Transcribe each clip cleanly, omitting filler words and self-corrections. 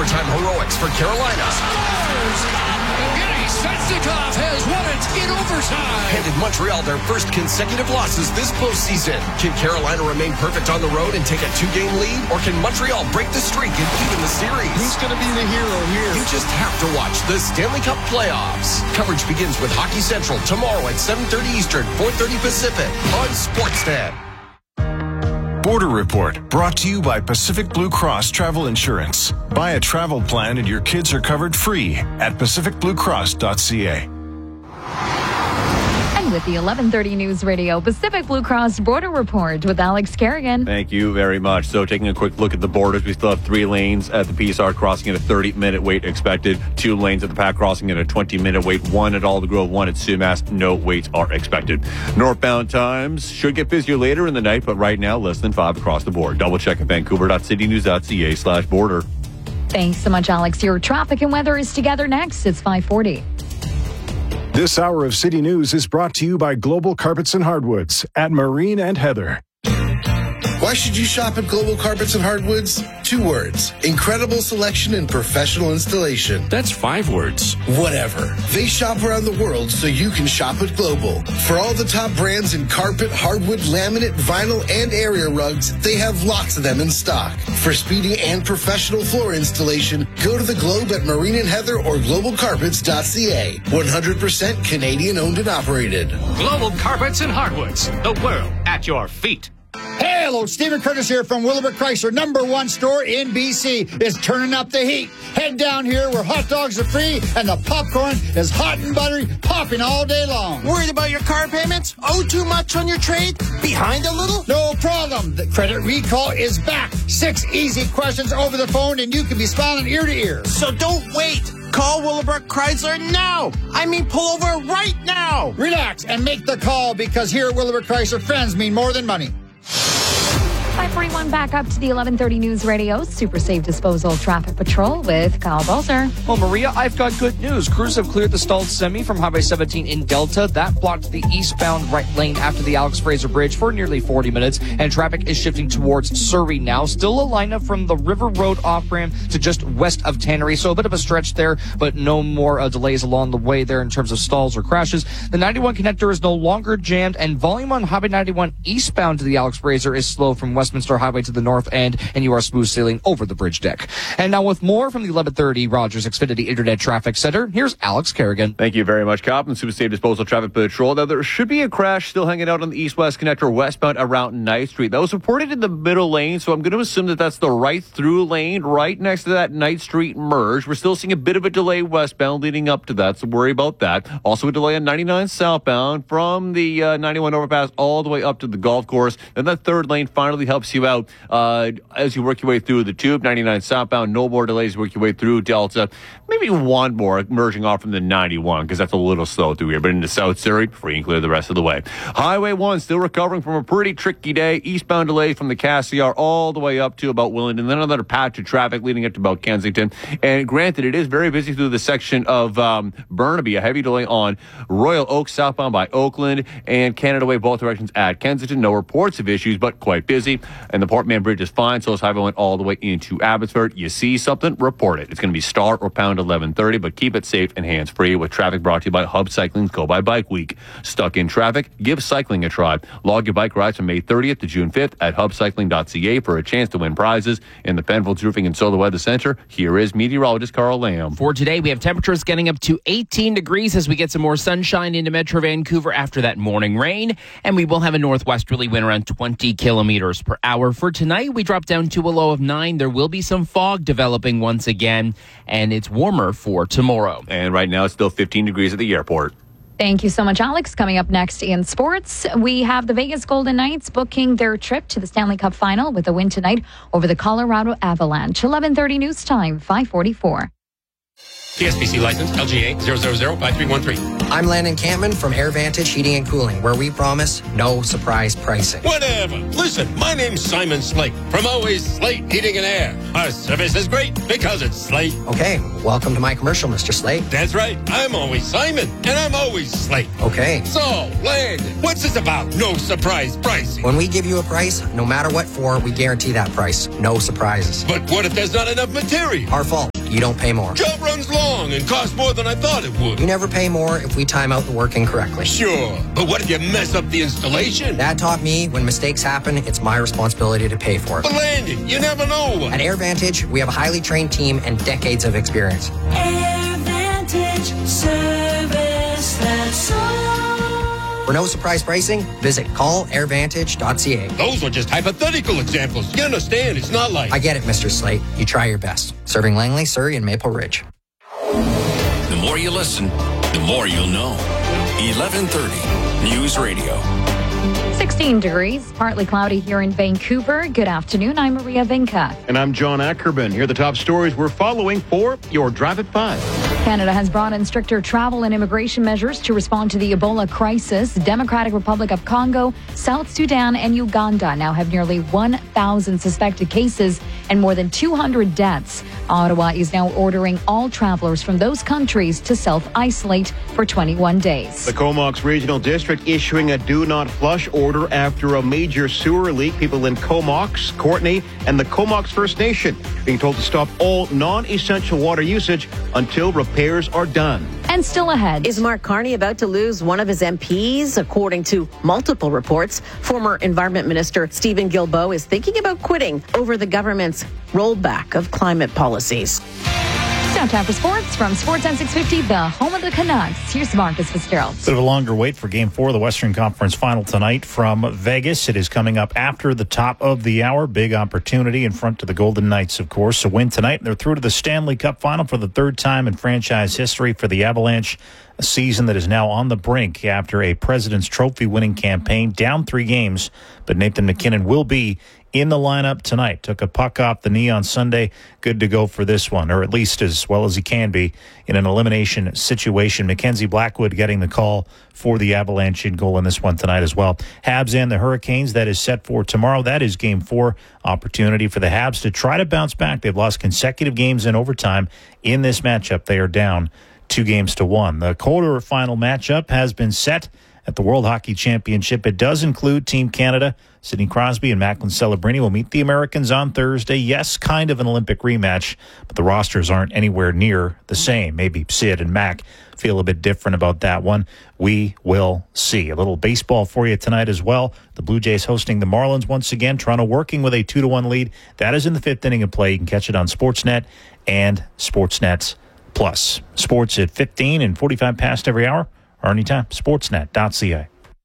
overtime heroics for Carolina. Evgeny Svechnikov has won it in overtime. Handed Montreal their first consecutive losses this postseason. Can Carolina remain perfect on the road and take a 2-game lead? Or can Montreal break the streak and even the series? Who's going to be the hero here? You just have to watch the Stanley Cup playoffs. Coverage begins with Hockey Central tomorrow at 7:30 Eastern, 4:30 Pacific on Sportsnet. Border Report, brought to you by Pacific Blue Cross Travel Insurance. Buy a travel plan and your kids are covered free at pacificbluecross.ca. And with the 11:30 News Radio Pacific Blue Cross Border Report with Alex Kerrigan. Thank you very much. So taking a quick look at the borders, we still have 3 lanes at the PSR crossing at a 30-minute wait expected, 2 lanes at the PAC crossing at a 20-minute wait, 1 at Alder Grove, 1 at Sumas. No waits are expected. Northbound times should get busier later in the night, but right now less than 5 across the board. Double check at vancouver.citynews.ca/border. Thanks so much, Alex. Your traffic and weather is together next. It's 5:40. This hour of City News is brought to you by Global Carpets and Hardwoods at Marine and Heather. Why should you shop at Global Carpets and Hardwoods? 2 words. Incredible selection and professional installation. That's 5 words. Whatever. They shop around the world so you can shop at Global. For all the top brands in carpet, hardwood, laminate, vinyl, and area rugs, they have lots of them in stock. For speedy and professional floor installation, go to the Globe at Marine and Heather or globalcarpets.ca. 100% Canadian owned and operated. Global Carpets and Hardwoods. The world at your feet. Hey, hello, Stephen Curtis here from Willowbrook Chrysler, #1 store in BC, is turning up the heat. Head down here where hot dogs are free and the popcorn is hot and buttery, popping all day long. Worried about your car payments? Owe too much on your trade? Behind a little? No problem. The credit recall is back. 6 easy questions over the phone and you can be smiling ear to ear. So don't wait. Call Willowbrook Chrysler now. I mean, pull over right now. Relax and make the call because here at Willowbrook Chrysler, friends mean more than money. 5:41 back up to the 11:30 News Radio Super Safe Disposal Traffic Patrol with Kyle Balzer. Well, Maria, I've got good news. Crews have cleared the stalled semi from Highway 17 in Delta. That blocked the eastbound right lane after the Alex Fraser Bridge for nearly 40 minutes, and traffic is shifting towards Surrey now. Still a lineup from the River Road off-ramp to just west of Tannery, so a bit of a stretch there, but no more delays along the way there in terms of stalls or crashes. The 91 connector is no longer jammed, and volume on Highway 91 eastbound to the Alex Fraser is slow from Westminster Highway to the north end, and you are smooth sailing over the bridge deck. And now with more from the 1130 Rogers Xfinity Internet Traffic Center, here's Alex Kerrigan. Thank you very much, Cop, and Super Safe Disposal Traffic Patrol. Now, there should be a crash still hanging out on the east-west connector westbound around Knight Street. That was reported in the middle lane, so I'm going to assume that that's the right-through lane right next to that Knight Street merge. We're still seeing a bit of a delay westbound leading up to that, so worry about that. Also a delay on 99 southbound from the 91 overpass all the way up to the golf course. And that third lane finally helps you out as you work your way through the tube. 99 southbound, no more delays. Work your way through Delta. Maybe one more merging off from the 91 because that's a little slow through here. But into South Surrey, free and clear the rest of the way. Highway 1 still recovering from a pretty tricky day. Eastbound delay from the Cassiar all the way up to about Willingdon. Then another patch of traffic leading up to about Kensington. And granted, it is very busy through the section of Burnaby. A heavy delay on Royal Oak southbound by Oakland and Canada Way both directions at Kensington. No reports of issues, but quite busy. And the Portman Bridge is fine, so is Highway 1 all the way into Abbotsford. You see something, report it. It's going to be star or pound 1130, but keep it safe and hands-free with traffic brought to you by Hub Cycling's Go By Bike Week. Stuck in traffic? Give cycling a try. Log your bike rides from May 30th to June 5th at hubcycling.ca for a chance to win prizes. In the Penfolds Roofing and Solar Weather Center, here is meteorologist Carl Lamb. For today, we have temperatures getting up to 18 degrees as we get some more sunshine into Metro Vancouver after that morning rain, and we will have a northwesterly wind around 20 kilometers per hour. For tonight, we drop down to a low of 9. There will be some fog developing once again, and it's warmer for tomorrow. And right now, it's still 15 degrees at the airport. Thank you so much, Alex. Coming up next in sports, we have the Vegas Golden Knights booking their trip to the Stanley Cup Final with a win tonight over the Colorado Avalanche. 11:30 news time, 5:44. TSPC license LGA 0005313. I'm Landon Campman from AirVantage Heating and Cooling, where we promise no surprise pricing. Whatever. Listen, my name's Simon Slate from Always Slate Heating and Air. Our service is great because it's Slate. Okay, welcome to my commercial, Mr. Slate. That's right. I'm always Simon, and I'm always Slate. Okay. So, Landon, what's this about? No surprise pricing. When we give you a price, no matter what for, we guarantee that price. No surprises. But what if there's not enough material? Our fault. you don't pay more. Job runs long and costs more than I thought it would. You never pay more if we time out the work incorrectly. Sure, but what if you mess up the installation? Dad taught me when mistakes happen, it's my responsibility to pay for it. But Landy, you never know. At AirVantage, we have a highly trained team and decades of experience. AirVantage service that's all. For no surprise pricing, visit callairvantage.ca. Those are just hypothetical examples. You understand, it's not like... I get it, Mr. Slate. You try your best. Serving Langley, Surrey, and Maple Ridge. The more you listen, the more you'll know. 1130 News Radio. 16 degrees, partly cloudy here in Vancouver. Good afternoon. I'm Maria Vinca. And I'm John Ackerman. Here are the top stories we're following for your Drive at 5. Canada has brought in stricter travel and immigration measures to respond to the Ebola crisis. Democratic Republic of Congo, South Sudan, and Uganda now have nearly 1,000 suspected cases and more than 200 deaths. Ottawa is now ordering all travelers from those countries to self-isolate for 21 days. The Comox Regional District issuing a do not flush order after a major sewer leak. People in Comox, Courtenay, and the Comox First Nation being told to stop all non-essential water usage until repairs are done. And still ahead. Is Mark Carney about to lose one of his MPs? According to multiple reports, former Environment Minister Stephen Guilbeault is thinking about quitting over the government's rollback of climate policies. Now time for sports from Sportsnet 650, the home of the Canucks. Here's Marcus Fitzgerald. Bit of a longer wait for Game 4 of the Western Conference Final tonight from Vegas. It is coming up after the top of the hour. Big opportunity in front of the Golden Knights, of course. A win tonight, and they're through to the Stanley Cup Final for the third time in franchise history for the Avalanche. A season that is now on the brink after a President's Trophy winning campaign, down 3 games. But Nathan MacKinnon will be in the lineup tonight. Took a puck off the knee on Sunday. Good to go for this one, or at least as well as he can be in an elimination situation. Mackenzie Blackwood getting the call for the Avalanche in goal in this one tonight as well. Habs and the Hurricanes, that is set for tomorrow. That is Game 4. Opportunity for the Habs to try to bounce back. They've lost consecutive games in overtime. In this matchup, they are down 2-1. The quarterfinal matchup has been set at the World Hockey Championship. It does include Team Canada. Sidney Crosby and Macklin Celebrini will meet the Americans on Thursday. Yes, kind of an Olympic rematch, but the rosters aren't anywhere near the same. Maybe Sid and Mac feel a bit different about that one. We will see. A little baseball for you tonight as well. The Blue Jays hosting the Marlins once again. Toronto working with a 2-1 lead. That is in the 5th inning of play. You can catch it on Sportsnet and Sportsnet Plus. Sports at 15 and 45 past every hour or anytime. Sportsnet.ca.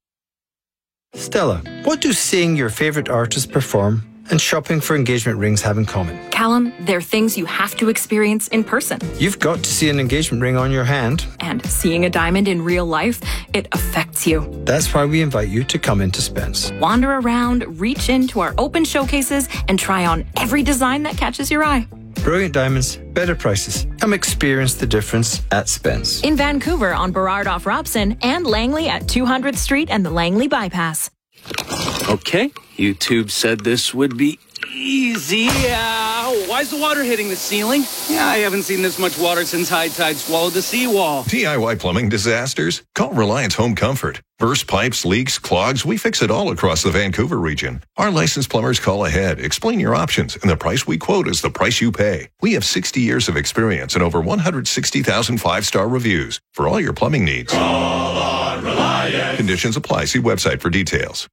Stella, what do seeing your favorite artist perform and shopping for engagement rings have in common? Callum, they're things you have to experience in person. You've got to see an engagement ring on your hand. And seeing a diamond in real life, it affects you. That's why we invite you to come into Spence. Wander around, reach into our open showcases, and try on every design that catches your eye. Brilliant diamonds, better prices. Come experience the difference at Spence. In Vancouver on Burrard off Robson and Langley at 200th Street and the Langley Bypass. Okay, YouTube said this would be easy. Why is the water hitting the ceiling? Yeah, I haven't seen this much water since high tide swallowed the seawall. DIY plumbing disasters? Call Reliance Home Comfort. Burst pipes, leaks, clogs, we fix it all across the Vancouver region. Our licensed plumbers call ahead, explain your options, and the price we quote is the price you pay. We have 60 years of experience and over 160,000 5-star reviews for all your plumbing needs. Call on Reliance. Conditions apply. See website for details.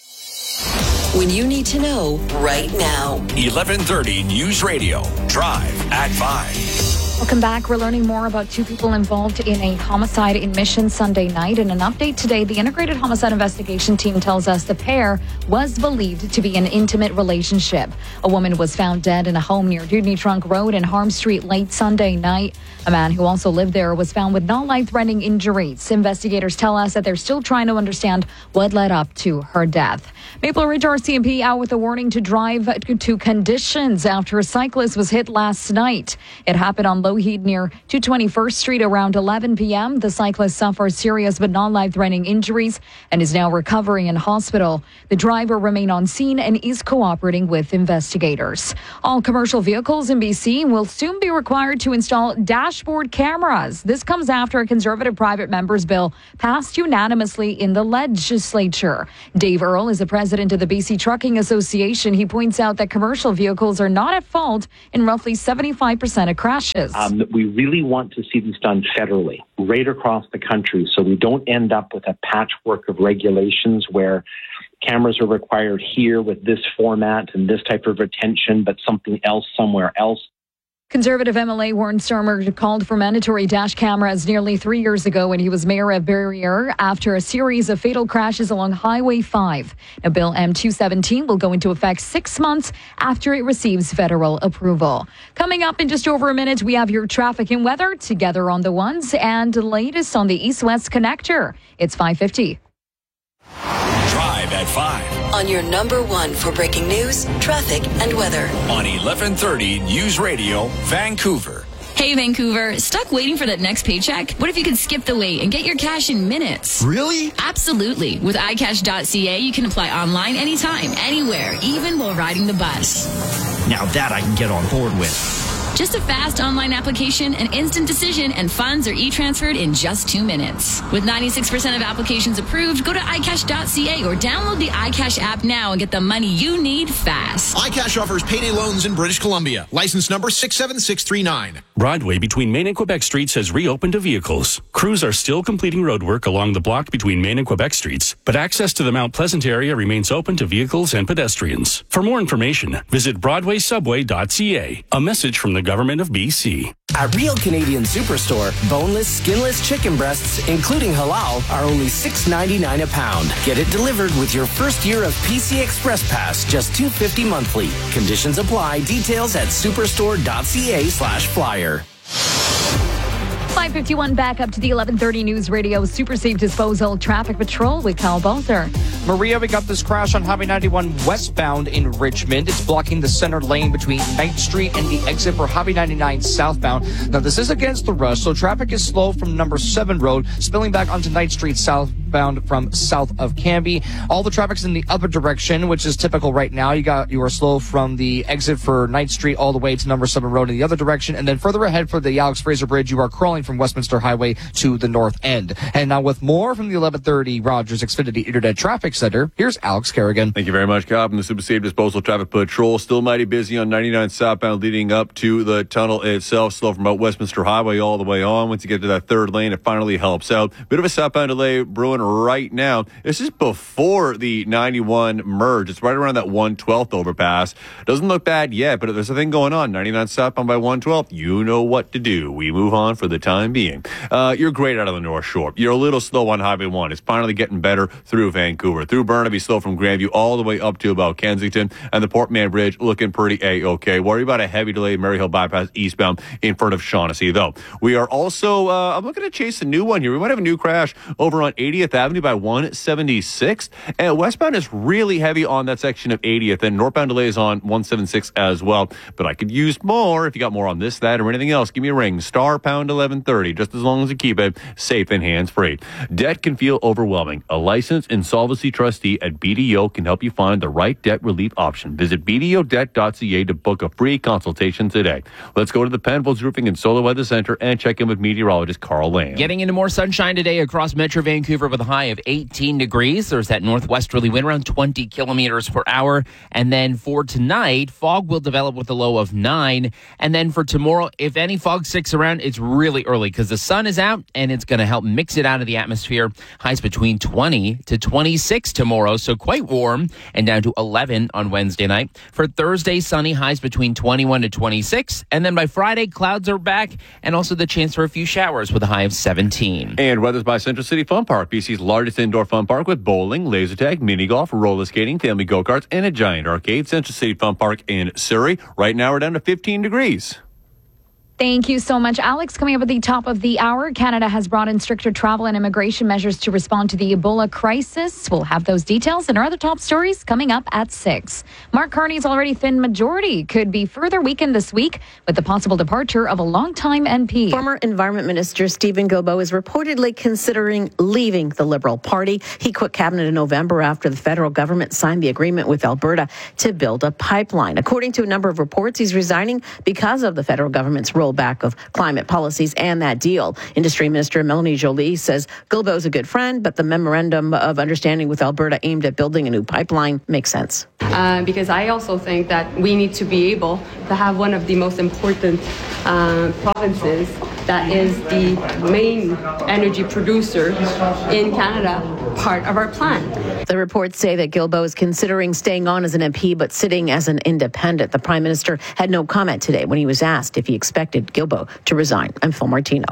When you need to know right now. 1130 News Radio. Drive at 5. Welcome back. We're learning more about 2 people involved in a homicide in Mission Sunday night. In an update today, the Integrated Homicide Investigation Team tells us the pair was believed to be an intimate relationship. A woman was found dead in a home near Dewdney Trunk Road and Harm Street late Sunday night. A man who also lived there was found with non-life-threatening injuries. Investigators tell us that they're still trying to understand what led up to her death. Maple Ridge RCMP out with a warning to drive to conditions after a cyclist was hit last night. It happened on Low low heat near 221st Street around 11 p.m. The cyclist suffered serious but non-life-threatening injuries and is now recovering in hospital. The driver remained on scene and is cooperating with investigators. All commercial vehicles in BC will soon be required to install dashboard cameras. This comes after a Conservative private member's bill passed unanimously in the legislature. Dave Earle is the president of the BC Trucking Association. He points out that commercial vehicles are not at fault in roughly 75% of crashes. We really want to see this done federally, right across the country, so we don't end up with a patchwork of regulations where cameras are required here with this format and this type of retention, but something else somewhere else. Conservative MLA Warren Stormer called for mandatory dash cameras nearly 3 years ago when he was mayor of Barriere after a series of fatal crashes along Highway 5. Now, Bill M217 will go into effect 6 months after it receives federal approval. Coming up in just over a minute, we have your traffic and weather together on the ones and the latest on the East-West Connector. It's 5:50. Drive at 5. On your number one for breaking news, traffic, and weather. On 1130 News Radio, Vancouver. Hey, Vancouver. Stuck waiting for that next paycheck? What if you could skip the wait and get your cash in minutes? Really? Absolutely. With iCash.ca, you can apply online anytime, anywhere, even while riding the bus. Now that I can get on board with. Just a fast online application, an instant decision, and funds are e-transferred in just 2 minutes. With 96% of applications approved, go to iCash.ca or download the iCash app now and get the money you need fast. iCash offers payday loans in British Columbia. License number 67639. Broadway between Main and Quebec Streets has reopened to vehicles. Crews are still completing roadwork along the block between Main and Quebec Streets, but access to the Mount Pleasant area remains open to vehicles and pedestrians. For more information, visit BroadwaySubway.ca. A message from the Government of BC. At Real Canadian Superstore, boneless, skinless chicken breasts, including halal, are only $6.99 a pound. Get it delivered with your first year of PC Express Pass, just $2.50 monthly. Conditions apply. Details at superstore.ca/flyer. 5:51 back up to the 1130 News Radio Super Safe Disposal Traffic Patrol with Kyle Balzer. Maria, we got this crash on Highway 91 westbound in Richmond. It's blocking the center lane between 9th Street and the exit for Highway 99 southbound. Now, this is against the rush, so traffic is slow from number 7 road, spilling back onto 9th Street southbound from south of Cambie. All the traffic's in the other direction, which is typical right now. You are slow from the exit for 9th Street all the way to number 7 road in the other direction. And then further ahead for the Alex Fraser Bridge, you are crawling from Westminster Highway to the north end. And now with more from the 1130 Rogers Xfinity Internet Traffic Center, here's Alex Kerrigan. Thank you very much, Cobb. And the Super Safe Disposal Traffic Patrol still mighty busy on 99 southbound leading up to the tunnel itself. Slow from about Westminster Highway all the way on. Once you get to that third lane, it finally helps out. Bit of a southbound delay brewing right now. This is before the 91 merge. It's right around that 112th overpass. Doesn't look bad yet, but if there's a thing going on, 99 southbound by 112th, you know what to do. We move on for the time being. You're great out of the North Shore. You're a little slow on Highway 1. It's finally getting better through Vancouver. Through Burnaby, slow from Grandview all the way up to about Kensington. And the Port Mann Bridge looking pretty A-okay. Worry about a heavy delay Maryhill Bypass eastbound in front of Shaughnessy, though. We are also, I'm looking to chase a new one here. We might have a new crash over on 80th Avenue by 176th. And westbound is really heavy on that section of 80th. And northbound delays on 176 as well. But I could use more. If you got more on this, that, or anything else, give me a ring. *pound 1130. Just as long as you keep it safe and hands-free. Debt can feel overwhelming. A licensed insolvency trustee at BDO can help you find the right debt relief option. Visit BDOdebt.ca to book a free consultation today. Let's go to the Penfolds Roofing and Solar Weather Center and check in with meteorologist Carl Lane. Getting into more sunshine today across Metro Vancouver with a high of 18 degrees. There's that northwesterly wind around 20 kilometers per hour. And then for tonight, fog will develop with a low of 9. And then for tomorrow, if any fog sticks around, it's really early because the sun is out and it's going to help mix it out of the atmosphere. Highs between 20 to 26 tomorrow, so quite warm, and down to 11 on Wednesday night. For Thursday, sunny, highs between 21 to 26. And then by Friday, clouds are back and also the chance for a few showers with a high of 17. And weather's by Central City Fun Park, BC's largest indoor fun park with bowling, laser tag, mini golf, roller skating, family go-karts, and a giant arcade. Central City Fun Park in Surrey. Right now we're down to 15 degrees. Thank you so much, Alex. Coming up at the top of the hour, Canada has brought in stricter travel and immigration measures to respond to the Ebola crisis. We'll have those details and our other top stories coming up at 6. Mark Carney's already thin majority could be further weakened this week with the possible departure of a longtime MP. Former Environment Minister Stephen Guilbeault is reportedly considering leaving the Liberal Party. He quit cabinet in November after the federal government signed the agreement with Alberta to build a pipeline. According to a number of reports, he's resigning because of the federal government's rollback of climate policies and that deal. Industry Minister Melanie Joly says Guilbeault is a good friend, but the memorandum of understanding with Alberta aimed at building a new pipeline makes sense. Because I also think that we need to be able to have one of the most important provinces that is the main energy producer in Canada part of our plan. The reports say that Guilbeault is considering staying on as an MP but sitting as an independent. The Prime Minister had no comment today when he was asked if he expected Guilbeault to resign. I'm Phil Martino.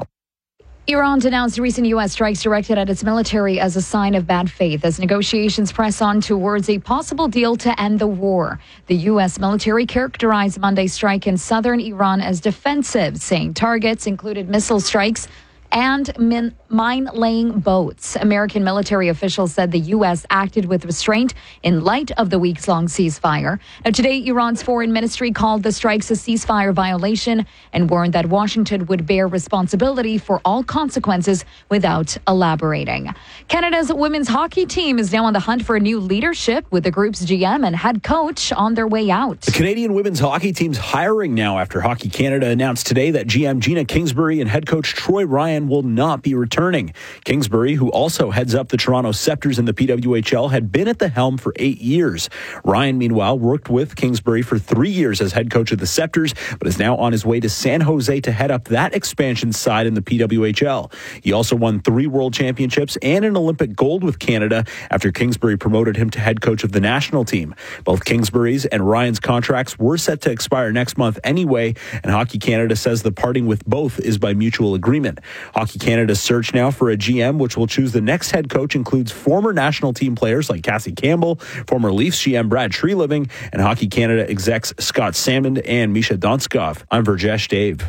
Iran denounced recent U.S. strikes directed at its military as a sign of bad faith as negotiations press on towards a possible deal to end the war. The U.S. military characterized Monday's strike in southern Iran as defensive, saying targets included missile strikes and mine-laying boats. American military officials said the U.S. acted with restraint in light of the weeks-long ceasefire. Now, today, Iran's foreign ministry called the strikes a ceasefire violation and warned that Washington would bear responsibility for all consequences without elaborating. Canada's women's hockey team is now on the hunt for a new leadership with the group's GM and head coach on their way out. The Canadian women's hockey team's hiring now after Hockey Canada announced today that GM Gina Kingsbury and head coach Troy Ryan will not be returning. Kingsbury, who also heads up the Toronto Scepters in the PWHL, had been at the helm for 8 years. Ryan, meanwhile, worked with Kingsbury for 3 years as head coach of the Scepters, but is now on his way to San Jose to head up that expansion side in the PWHL. He also won 3 world championships and an Olympic gold with Canada after Kingsbury promoted him to head coach of the national team. Both Kingsbury's and Ryan's contracts were set to expire next month anyway, and Hockey Canada says the parting with both is by mutual agreement. Hockey Canada's search now for a GM, which will choose the next head coach, includes former national team players like Cassie Campbell, former Leafs GM Brad Treliving, and Hockey Canada execs Scott Salmond and Misha Donskov. I'm Verjesh Dave.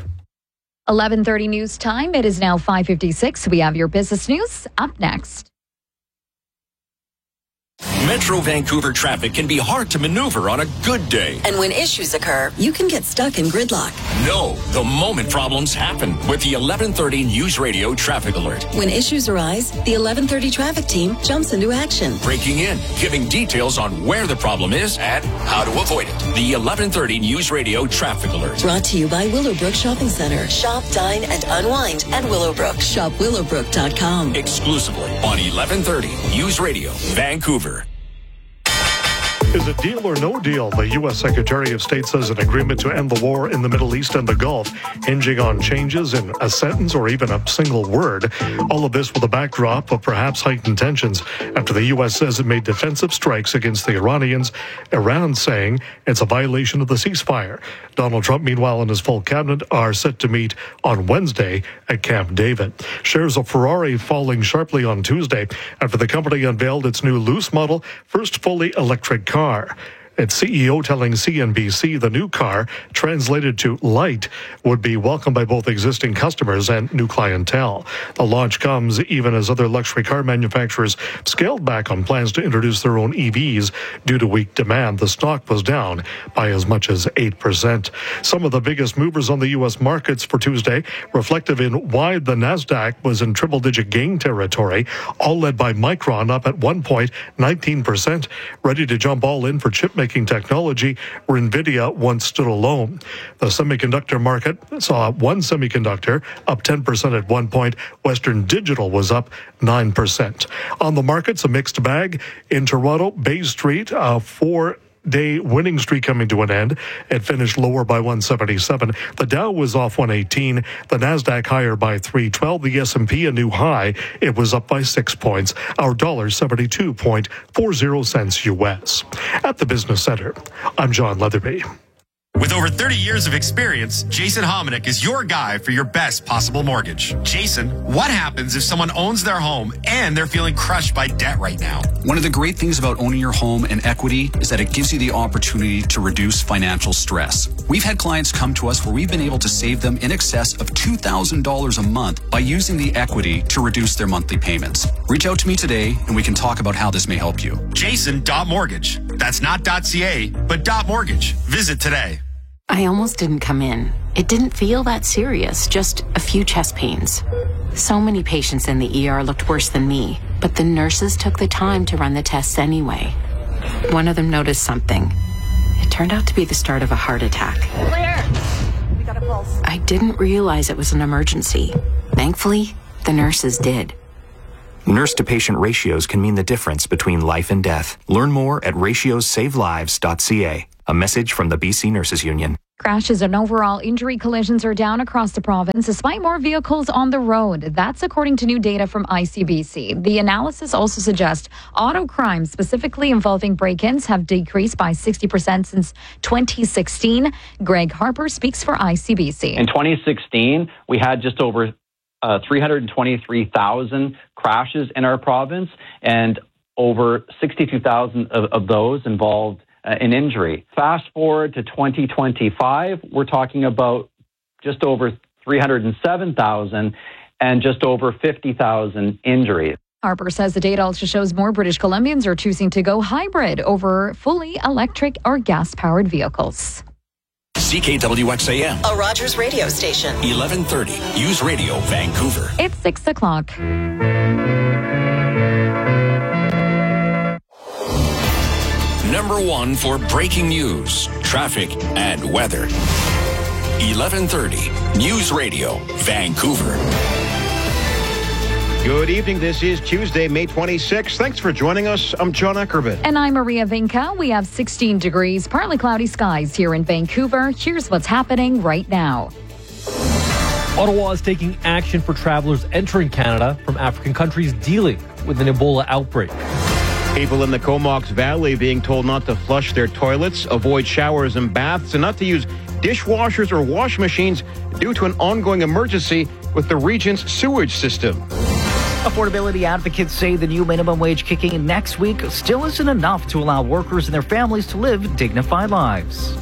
11:30 news time. It is now 5:56. We have your business news up next. Metro Vancouver traffic can be hard to maneuver on a good day. And when issues occur, you can get stuck in gridlock. No, the moment problems happen with the 1130 News Radio Traffic Alert. When issues arise, the 1130 traffic team jumps into action. Breaking in, giving details on where the problem is and how to avoid it. The 1130 News Radio Traffic Alert. Brought to you by Willowbrook Shopping Center. Shop, dine, and unwind at Willowbrook. Shop willowbrook.com. Exclusively on 1130 News Radio, Vancouver. Is it deal or no deal? The U.S. Secretary of State says an agreement to end the war in the Middle East and the Gulf, hinging on changes in a sentence or even a single word. All of this with a backdrop of perhaps heightened tensions after the U.S. says it made defensive strikes against the Iranians, Iran saying it's a violation of the ceasefire. Donald Trump, meanwhile, and his full cabinet are set to meet on Wednesday at Camp David. Shares of Ferrari falling sharply on Tuesday after the company unveiled its new loose model, first fully electric car. Its CEO telling CNBC the new car, translated to light, would be welcomed by both existing customers and new clientele. The launch comes even as other luxury car manufacturers scaled back on plans to introduce their own EVs due to weak demand. The stock was down by as much as 8%. Some of the biggest movers on the U.S. markets for Tuesday, reflective in why the NASDAQ was in triple-digit gain territory, all led by Micron up at 1.19%, ready to jump all in for chip-making technology where NVIDIA once stood alone. The semiconductor market saw one semiconductor up 10% at one point. Western Digital was up 9%. On the markets, a mixed bag. In Toronto, Bay Street, 4-day winning streak coming to an end. It finished lower by 177. The Dow was off 118. The NASDAQ higher by 312. The S&P a new high. It was up by 6 points. Our dollar 72.40 cents U.S. At the Business Center, I'm John Leatherby. With over 30 years of experience, Jason Hominick is your guy for your best possible mortgage. Jason, what happens if someone owns their home and they're feeling crushed by debt right now? One of the great things about owning your home and equity is that it gives you the opportunity to reduce financial stress. We've had clients come to us where we've been able to save them in excess of $2,000 a month by using the equity to reduce their monthly payments. Reach out to me today and we can talk about how this may help you. Jason.mortgage. That's not .ca, but .mortgage. Visit today. I almost didn't come in. It didn't feel that serious, just a few chest pains. So many patients in the ER looked worse than me, but the nurses took the time to run the tests anyway. One of them noticed something. It turned out to be the start of a heart attack. Claire, we got a pulse. I didn't realize it was an emergency. Thankfully, the nurses did. Nurse-to-patient ratios can mean the difference between life and death. Learn more at ratiosavelives.ca. A message from the BC Nurses Union. Crashes and overall injury collisions are down across the province despite more vehicles on the road. That's according to new data from ICBC. The analysis also suggests auto crimes, specifically involving break-ins, have decreased by 60% since 2016. Greg Harper speaks for ICBC. In 2016, we had just over 323,000 crashes in our province, and over 62,000 of those involved an injury. Fast forward to 2025, we're talking about just over 307,000 and just over 50,000 injuries. Harper says the data also shows more British Columbians are choosing to go hybrid over fully electric or gas-powered vehicles. CKWXAM. A Rogers radio station. 1130. News Radio, Vancouver. It's 6 o'clock. Number one for breaking news, traffic, and weather. 1130. News Radio, Vancouver. Good evening. This is Tuesday, May 26th. Thanks for joining us. I'm John Eckerman. And I'm Maria Vinca. We have 16 degrees, partly cloudy skies here in Vancouver. Here's what's happening right now. Ottawa is taking action for travelers entering Canada from African countries dealing with an Ebola outbreak. People in the Comox Valley being told not to flush their toilets, avoid showers and baths, and not to use dishwashers or wash machines due to an ongoing emergency with the region's sewage system. Affordability advocates say the new minimum wage kicking in next week still isn't enough to allow workers and their families to live dignified lives.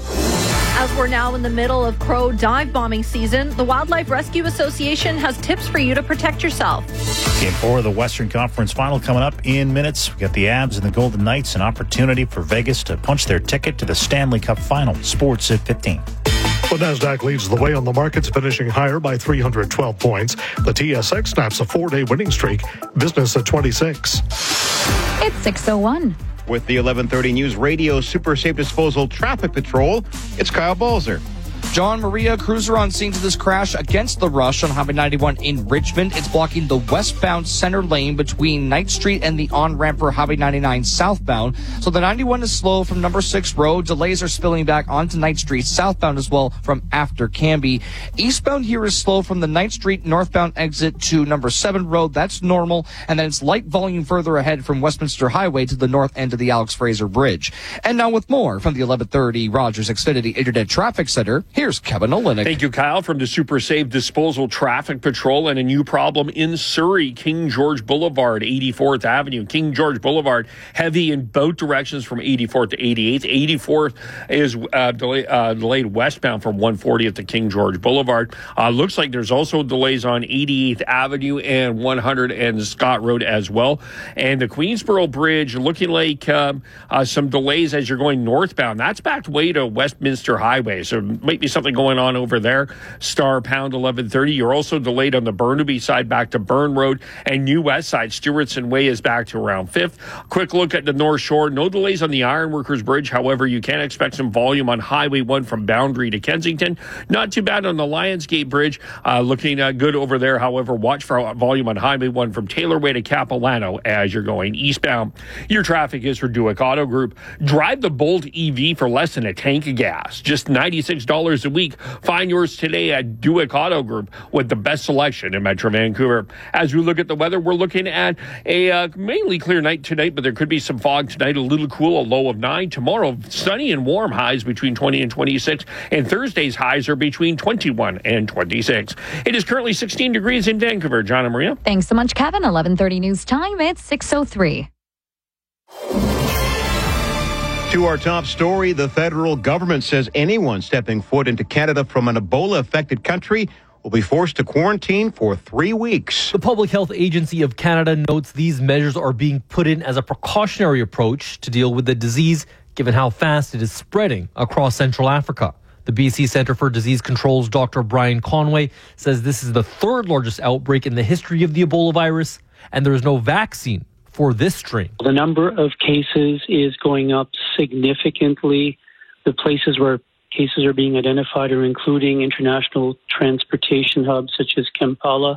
As we're now in the middle of crow dive bombing season, the Wildlife Rescue Association has tips for you to protect yourself. Game 4 of the Western Conference Final coming up in minutes. We got the Abs and the Golden Knights, an opportunity for Vegas to punch their ticket to the Stanley Cup Final. Sports at 15. The Nasdaq leads the way on the markets, finishing higher by 312 points. The TSX snaps a 4-day winning streak. Business at 26. It's 6:01. With the 1130 News Radio Super Safe Disposal Traffic Patrol, it's Kyle Balzer. John, Maria, cruiser on scene to this crash against the rush on Highway 91 in Richmond. It's blocking the westbound center lane between Knight Street and the on-ramp for Highway 99 southbound. So the 91 is slow from number 6 road. Delays are spilling back onto Knight Street southbound as well from after Canby. Eastbound here is slow from the Knight Street northbound exit to number 7 road. That's normal. And then it's light volume further ahead from Westminster Highway to the north end of the Alex Fraser Bridge. And now with more from the 1130 Rogers Xfinity Internet Traffic Center, here's Kevin Olenek. Thank you, Kyle, from the Super Safe Disposal Traffic Patrol. And a new problem in Surrey, King George Boulevard, 84th Avenue. King George Boulevard, heavy in both directions from 84th to 88th. 84th is delayed westbound from 140th to King George Boulevard. Looks like there's also delays on 88th Avenue and 100 and Scott Road as well. And the Queensboro Bridge looking like some delays as you're going northbound. That's backed way to Westminster Highway, so it might be something going on over there. Star pound 1130. You're also delayed on the Burnaby side back to Burn Road, and New West side Stewartson Way is back to around 5th. Quick look at the North Shore. No delays on the Ironworkers Bridge. However, you can expect some volume on Highway 1 from Boundary to Kensington. Not too bad on the Lionsgate Bridge. Looking good over there. However, watch for volume on Highway 1 from Taylor Way to Capilano as you're going eastbound. Your traffic is for Duick Auto Group. Drive the Bolt EV for less than a tank of gas. Just $96 $100 a week. Find yours today at Duick Auto Group with the best selection in Metro Vancouver. As we look at the weather, we're looking at a mainly clear night tonight, but there could be some fog tonight, a little cool, a low of 9. Tomorrow, sunny and warm, highs between 20 and 26, and Thursday's highs are between 21 and 26. It is currently 16 degrees in Vancouver. John and Maria. Thanks so much, Kevin. 11:30 news time. It's 6:03. To our top story, the federal government says anyone stepping foot into Canada from an Ebola-affected country will be forced to quarantine for 3 weeks. The Public Health Agency of Canada notes these measures are being put in as a precautionary approach to deal with the disease, given how fast it is spreading across Central Africa. The BC Centre for Disease Control's Dr. Brian Conway says this is the third largest outbreak in the history of the Ebola virus, and there is no vaccine for this strain. The number of cases is going up significantly. The places where cases are being identified are including international transportation hubs such as Kampala.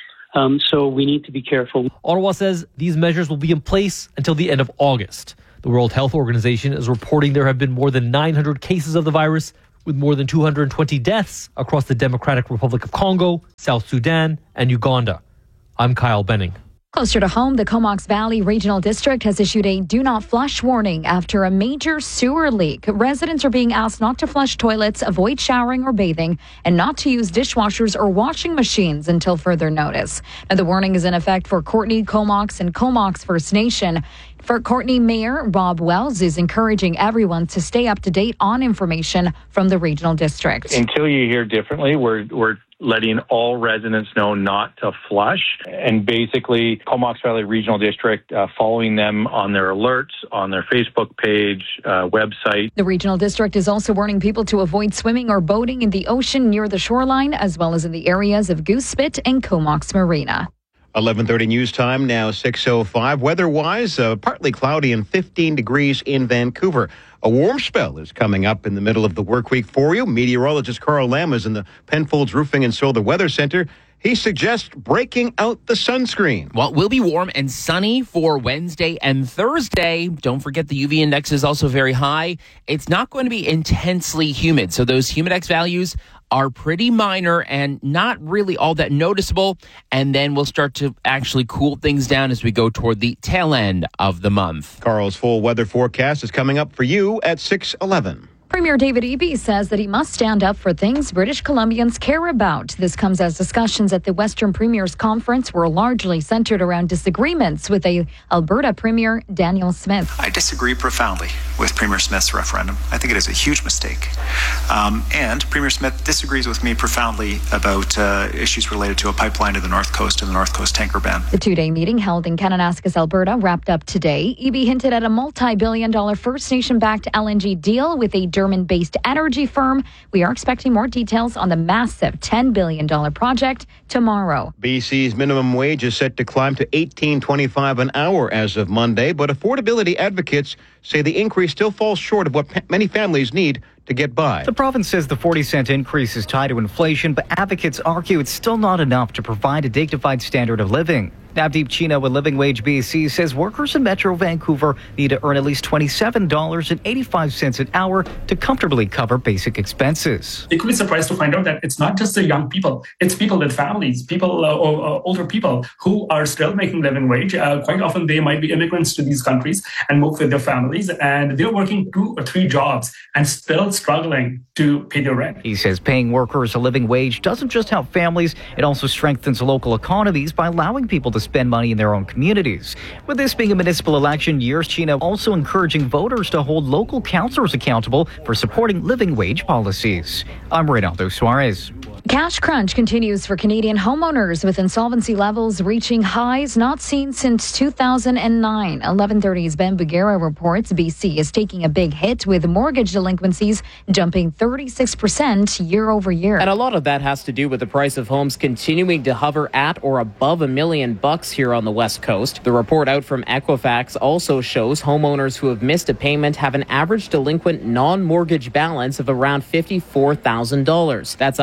So we need to be careful. Ottawa says these measures will be in place until the end of August. The World Health Organization is reporting there have been more than 900 cases of the virus, with more than 220 deaths across the Democratic Republic of Congo, South Sudan, and Uganda. I'm Kyle Benning. Closer to home, the Comox Valley Regional District has issued a do not flush warning after a major sewer leak. Residents are being asked not to flush toilets, avoid showering or bathing, and not to use dishwashers or washing machines until further notice. Now, the warning is in effect for Courtenay, Comox, and Comox First Nation. For Courtenay Mayor Rob Wells is encouraging everyone to stay up to date on information from the regional district. Until you hear differently, we're letting all residents know not to flush. And basically, Comox Valley Regional District following them on their alerts, on their Facebook page, website. The regional district is also warning people to avoid swimming or boating in the ocean near the shoreline, as well as in the areas of Goose Spit and Comox Marina. 11:30 news time, now 6:05. Weather-wise, partly cloudy and 15 degrees in Vancouver. A warm spell is coming up in the middle of the work week for you. Meteorologist Carl Lamb is in the Penfolds Roofing and Solar Weather Center. He suggests breaking out the sunscreen. Well, it will be warm and sunny for Wednesday and Thursday. Don't forget the UV index is also very high. It's not going to be intensely humid, so those humidex values are pretty minor and not really all that noticeable. And then we'll start to actually cool things down as we go toward the tail end of the month. Carl's full weather forecast is coming up for you at 6:11. Premier David Eby says that he must stand up for things British Columbians care about. This comes as discussions at the Western Premiers Conference were largely centered around disagreements with Alberta Premier Danielle Smith. I disagree profoundly with Premier Smith's referendum. I think it is a huge mistake. And Premier Smith disagrees with me profoundly about issues related to a pipeline to the North Coast and the North Coast tanker ban. The two-day meeting held in Kananaskis, Alberta, wrapped up today. Eby hinted at a multi-billion-dollar First Nation-backed LNG deal with a German-based energy firm. We are expecting more details on the massive $10 billion project tomorrow. BC's minimum wage is set to climb to $18.25 an hour as of Monday, but affordability advocates say the increase still falls short of what many families need to get by. The province says the 40-cent increase is tied to inflation, but advocates argue it's still not enough to provide a dignified standard of living. Navdeep Chino with Living Wage BC says workers in Metro Vancouver need to earn at least $27.85 an hour to comfortably cover basic expenses. They could be surprised to find out that it's not just the young people, it's people with families, people, older people who are still making living wage. Quite often they might be immigrants to these countries and move with their families, and they're working 2 or 3 jobs and still struggling to pay their rent. He says paying workers a living wage doesn't just help families, it also strengthens local economies by allowing people to spend money in their own communities. With this being a municipal election year, Chino also encouraging voters to hold local councillors accountable for supporting living wage policies. I'm Reynaldo Suarez. Cash crunch continues for Canadian homeowners, with insolvency levels reaching highs not seen since 2009. 11:30's Ben Bugera reports BC is taking a big hit, with mortgage delinquencies jumping 36% year over year. And a lot of that has to do with the price of homes continuing to hover at or above $1 million here on the West Coast. The report out from Equifax also shows homeowners who have missed a payment have an average delinquent non-mortgage balance of around $54,000. That's up over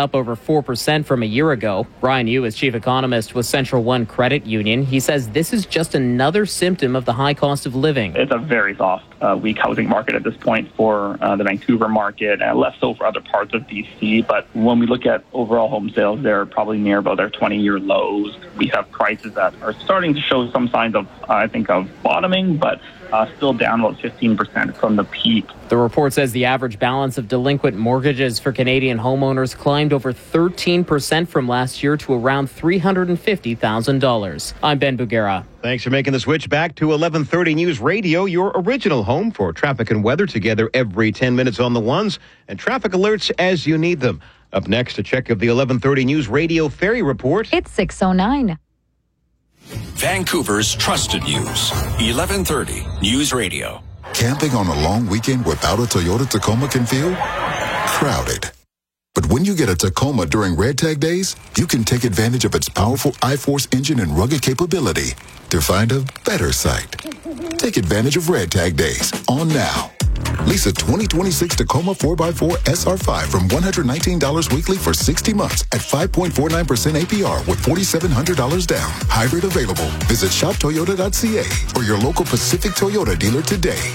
4% from a year ago. Brian Yu is chief economist with Central One Credit Union. He says this is just another symptom of the high cost of living. It's a very soft, weak housing market at this point for the Vancouver market, and less so for other parts of BC. But when we look at overall home sales, they're probably near about their 20-year lows. We have prices that are starting to show some signs of, of bottoming, but still down about 15% from the peak. The report says the average balance of delinquent mortgages for Canadian homeowners climbed over 13% from last year to around $350,000. I'm Ben Bugera. Thanks for making the switch back to 1130 News Radio, your original home for traffic and weather, together every 10 minutes on the ones and traffic alerts as you need them. Up next, a check of the 1130 News Radio Ferry Report. It's 6:09. Vancouver's trusted news. 1130 News Radio. Camping on a long weekend without a Toyota Tacoma can feel crowded. But when you get a Tacoma during Red Tag Days, you can take advantage of its powerful I-Force engine and rugged capability to find a better site. Take advantage of Red Tag Days on now. Lease a 2026 Tacoma 4x4 SR5 from $119 weekly for 60 months at 5.49% APR with $4,700 down. Hybrid available. Visit shoptoyota.ca or your local Pacific Toyota dealer today.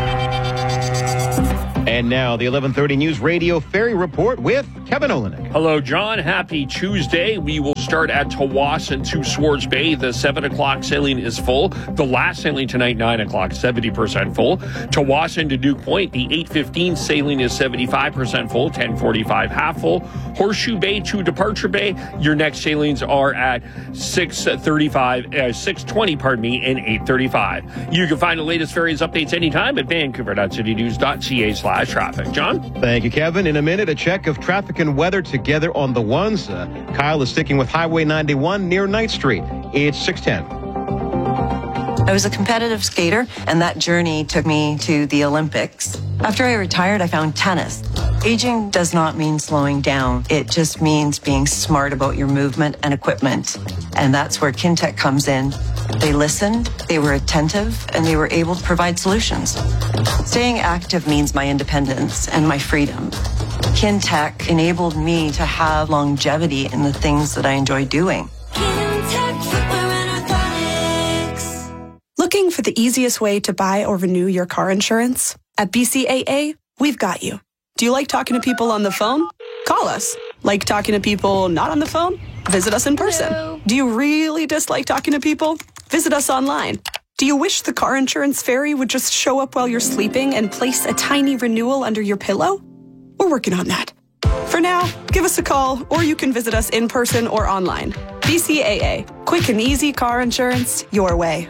And now the 1130 News Radio Ferry Report with Kevin Olenek. Hello, John. Happy Tuesday. We will start at Tawasin to Swartz Bay. The 7 o'clock sailing is full. The last sailing tonight, 9 o'clock, 70% full. Tawasin to Duke Point, the 8:15 sailing is 75% full, 10:45 half full. Horseshoe Bay to Departure Bay, your next sailings are at 6:20, and 8:35. You can find the latest ferries updates anytime at vancouver.citynews.ca/traffic. John? Thank you, Kevin. In a minute, a check of traffic and weather together on the ones. Kyle is sticking with Highway 91 near Ninth Street. It's 6:10. I was a competitive skater, and that journey took me to the Olympics. After I retired, I found tennis. Aging does not mean slowing down. It just means being smart about your movement and equipment. And that's where Kintec comes in. They listened, they were attentive, and they were able to provide solutions. Staying active means my independence and my freedom. Kintec enabled me to have longevity in the things that I enjoy doing. Looking for the easiest way to buy or renew your car insurance? At BCAA, we've got you. Do you like talking to people on the phone? Call us. Like talking to people not on the phone? Visit us in person. Hello. Do you really dislike talking to people? Visit us online. Do you wish the car insurance fairy would just show up while you're sleeping and place a tiny renewal under your pillow? We're working on that. For now, give us a call, or you can visit us in person or online. BCAA. Quick and easy car insurance your way.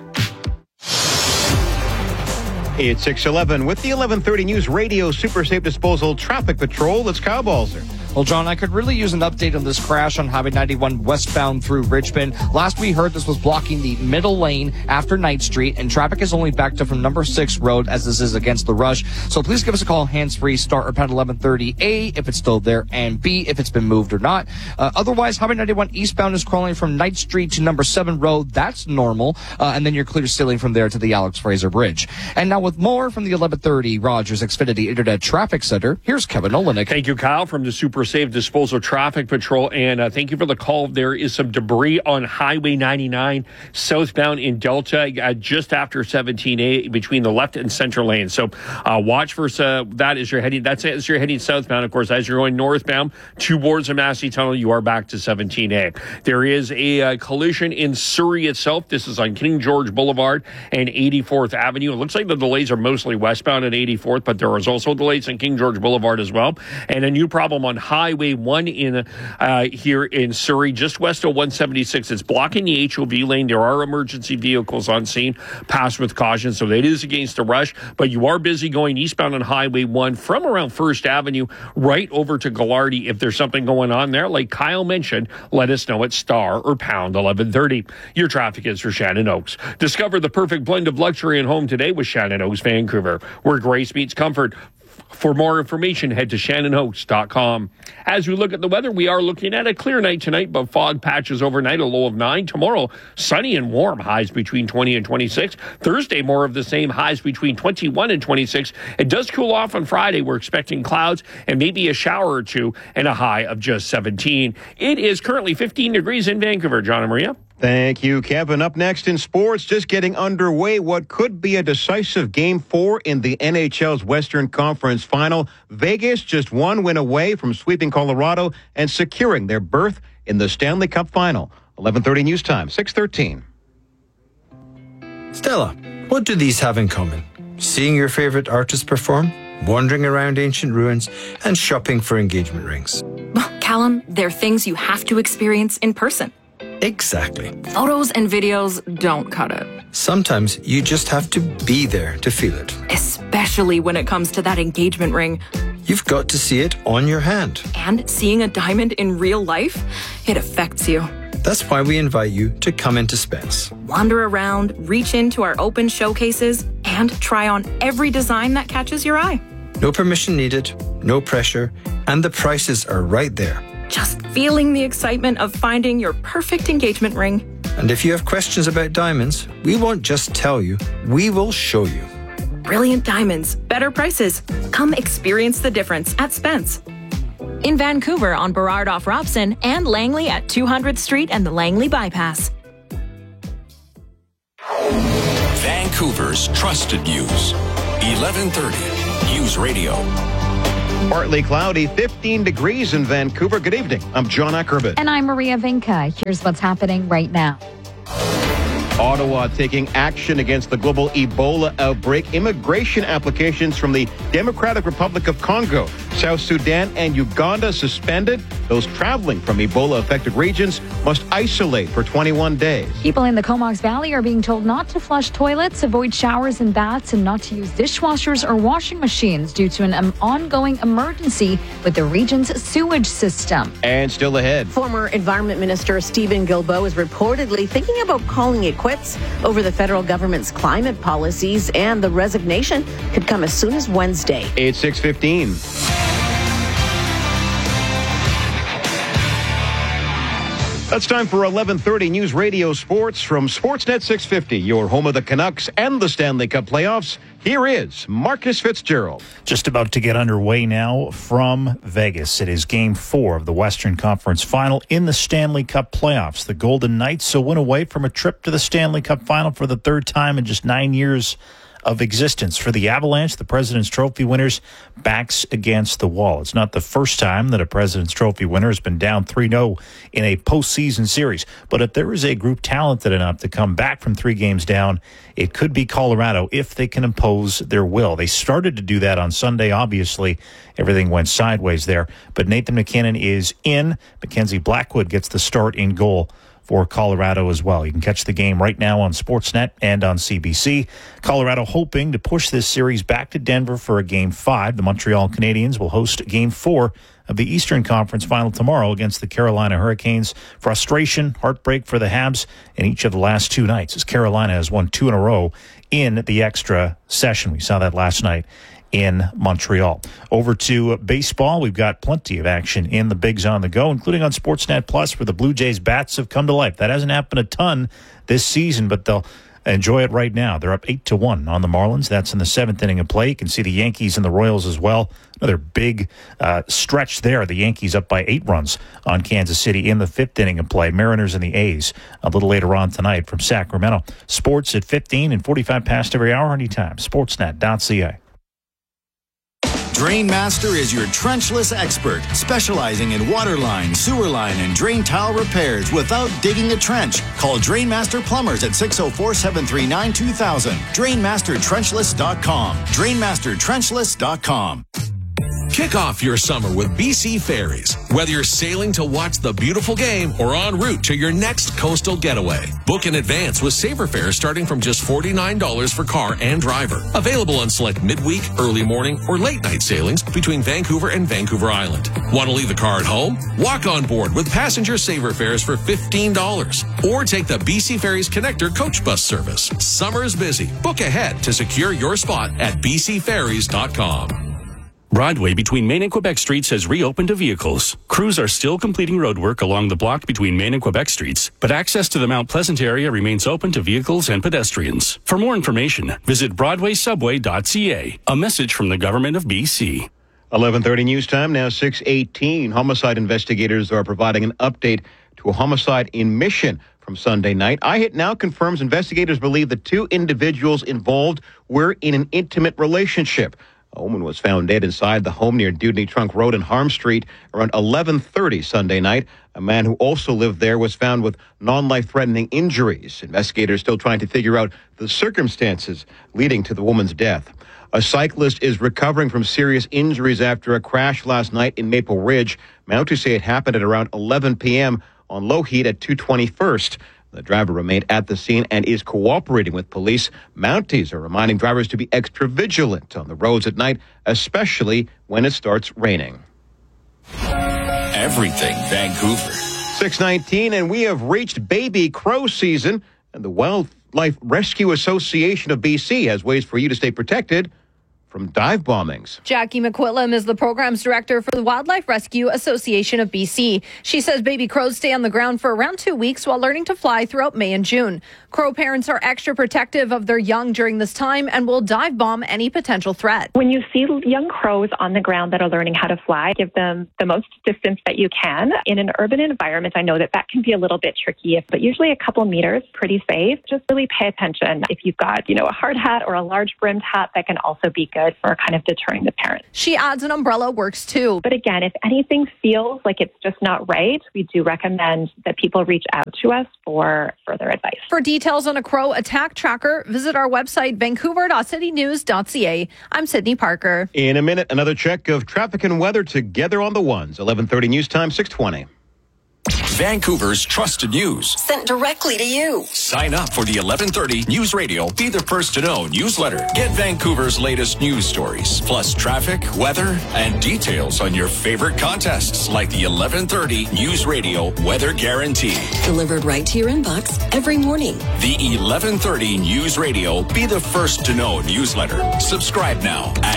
It's 6:11 with the 1130 News Radio Super Safe Disposal Traffic Patrol. It's Kyle Balzer. Well, John, I could really use an update on this crash on Highway 91 westbound through Richmond. Last we heard, this was blocking the middle lane after Ninth Street, and traffic is only backed up from number 6 road as this is against the rush. So please give us a call, hands-free, start or pound 1130 A if it's still there, and B if it's been moved or not. Otherwise, Highway 91 eastbound is crawling from Ninth Street to number 7 road. That's normal. And then you're clear sailing from there to the Alex Fraser Bridge. And now with more from the 1130 Rogers Xfinity Internet Traffic Center, here's Kevin Olenek. Thank you, Kyle, from the Super Safe Disposal Traffic Patrol. And thank you for the call. There is some debris on Highway 99 southbound in Delta just after 17A between the left and center lanes. So watch for that as you're heading. That's as you're heading southbound. Of course, as you're going northbound towards the Massey Tunnel, you are back to 17A. There is a collision in Surrey itself. This is on King George Boulevard and 84th Avenue. It looks like the delays are mostly westbound at 84th, but there is also delays on King George Boulevard as well. And a new problem on Highway 1 in here in Surrey, just west of 176. It's blocking the HOV lane. There are emergency vehicles on scene. Pass with caution, so it is against the rush. But you are busy going eastbound on Highway 1 from around 1st Avenue right over to Gallardi. If there's something going on there, like Kyle mentioned, let us know at star or pound 1130. Your traffic is for Shannon Oaks. Discover the perfect blend of luxury and home today with Shannon Oaks Vancouver, where grace meets comfort. For more information, head to shannonhost.com. As we look at the weather, we are looking at a clear night tonight, but fog patches overnight, a low of 9. Tomorrow, sunny and warm, highs between 20 and 26. Thursday, more of the same, highs between 21 and 26. It does cool off on Friday. We're expecting clouds and maybe a shower or two and a high of just 17. It is currently 15 degrees in Vancouver. John and Maria. Thank you, Kevin. Up next in sports, just getting underway, what could be a decisive Game 4 in the NHL's Western Conference Final. Vegas just one win away from sweeping Colorado and securing their berth in the Stanley Cup Final. 11:30 news time, 6:13. Stella, what do these have in common? Seeing your favorite artist perform, wandering around ancient ruins, and shopping for engagement rings. Well, Callum, they're things you have to experience in person. Exactly. Photos and videos don't cut it. Sometimes you just have to be there to feel it. Especially when it comes to that engagement ring. You've got to see it on your hand. And seeing a diamond in real life, it affects you. That's why we invite you to come into Spence. Wander around, reach into our open showcases, and try on every design that catches your eye. No permission needed, no pressure, and the prices are right there. Just feeling the excitement of finding your perfect engagement ring. And if you have questions about diamonds, we won't just tell you, we will show you. Brilliant diamonds, better prices. Come experience the difference at Spence. In Vancouver on Burrard off Robson and Langley at 200th Street and the Langley Bypass. Vancouver's trusted news. 1130 News Radio. Partly cloudy, 15 degrees in Vancouver. Good evening. I'm John Ackerman. And I'm Maria Vinca. Here's what's happening right now. Ottawa taking action against the global Ebola outbreak. Immigration applications from the Democratic Republic of Congo, South Sudan, and Uganda suspended. Those traveling from Ebola-affected regions must isolate for 21 days. People in the Comox Valley are being told not to flush toilets, avoid showers and baths, and not to use dishwashers or washing machines due to an ongoing emergency with the region's sewage system. And still ahead. Former Environment Minister Stephen Guilbeault is reportedly thinking about calling it quits over the federal government's climate policies, and the resignation could come as soon as Wednesday. It's 6:15. That's time for 11:30 News Radio Sports from Sportsnet 650, your home of the Canucks and the Stanley Cup playoffs. Here is Marcus Fitzgerald. Just about to get underway now from Vegas. It is Game 4 of the Western Conference Final in the Stanley Cup playoffs. The Golden Knights win away from a trip to the Stanley Cup Final for the third time in just 9 years of existence. For the Avalanche, the President's Trophy winners, backs against the wall. It's not the first time that a President's Trophy winner has been down 3-0 in a postseason series. But if there is a group talented enough to come back from 3 games down, it could be Colorado if they can impose their will. They started to do that on Sunday. Obviously, everything went sideways there. But Nathan McKinnon is in. Mackenzie Blackwood gets the start in goal for Colorado as well. You can catch the game right now on Sportsnet and on CBC. Colorado hoping to push this series back to Denver for a Game 5. The Montreal Canadiens will host Game 4 of the Eastern Conference Final tomorrow against the Carolina Hurricanes. Frustration, heartbreak for the Habs in each of the last 2 nights, as Carolina has won 2 in a row in the extra session. We saw that last night in Montreal. Over to baseball. We've got plenty of action in the Bigs on the Go, including on Sportsnet Plus, where the Blue Jays bats have come to life. That hasn't happened a ton this season, but they'll enjoy it right now. They're up 8-1 on the Marlins. That's in the 7th inning of play. You can see the Yankees and the Royals as well. Another big stretch there. The Yankees up by 8 runs on Kansas City in the 5th inning of play. Mariners and the A's a little later on tonight from Sacramento. Sports at 15 and 45 past every hour anytime. Sportsnet.ca. Drainmaster is your trenchless expert, specializing in water line, sewer line, and drain tile repairs without digging a trench. Call Drainmaster Plumbers at 604-739-2000. DrainmasterTrenchless.com. DrainmasterTrenchless.com. Kick off your summer with BC Ferries. Whether you're sailing to watch the beautiful game or en route to your next coastal getaway, book in advance with Saver Fares starting from just $49 for car and driver. Available on select midweek, early morning, or late night sailings between Vancouver and Vancouver Island. Want to leave the car at home? Walk on board with passenger Saver Fares for $15. Or take the BC Ferries Connector coach bus service. Summer's busy. Book ahead to secure your spot at bcferries.com. Broadway between Main and Quebec Streets has reopened to vehicles. Crews are still completing roadwork along the block between Main and Quebec Streets, but access to the Mount Pleasant area remains open to vehicles and pedestrians. For more information, visit BroadwaySubway.ca. A message from the Government of BC. 11:30 news time, now 6:18. Homicide investigators are providing an update to a homicide in Mission from Sunday night. iHit now confirms investigators believe the two individuals involved were in an intimate relationship. A woman was found dead inside the home near Dewdney Trunk Road and Harm Street around 11:30 Sunday night. A man who also lived there was found with non-life-threatening injuries. Investigators still trying to figure out the circumstances leading to the woman's death. A cyclist is recovering from serious injuries after a crash last night in Maple Ridge. Mounties say it happened at around 11 p.m. on Lougheed at 221st. The driver remained at the scene and is cooperating with police. Mounties are reminding drivers to be extra vigilant on the roads at night, especially when it starts raining. Everything Vancouver. 6:19, and we have reached baby crow season, and the Wildlife Rescue Association of BC has ways for you to stay protected from dive bombings. Jackie McQuillam is the programs director for the Wildlife Rescue Association of BC. She says baby crows stay on the ground for around 2 weeks while learning to fly throughout May and June. Crow parents are extra protective of their young during this time and will dive bomb any potential threat. When you see young crows on the ground that are learning how to fly, give them the most distance that you can. In an urban environment, I know that can be a little bit tricky, but usually a couple meters, pretty safe. Just really pay attention. If you've got, a hard hat or a large brimmed hat, that can also be good for kind of deterring the parents. She adds an umbrella works too. But again, if anything feels like it's just not right, we do recommend that people reach out to us for further advice. For details on a crow attack tracker, visit our website, vancouver.citynews.ca. I'm Sydney Parker. In a minute, another check of traffic and weather together on the ones. 11:30 news time, 6:20. Vancouver's trusted news. Sent directly to you. Sign up for the 11:30 News Radio Be the First to Know newsletter. Get Vancouver's latest news stories, plus traffic, weather, and details on your favorite contests like the 11:30 News Radio Weather Guarantee. Delivered right to your inbox every morning. The 11:30 News Radio Be the First to Know newsletter. Subscribe now at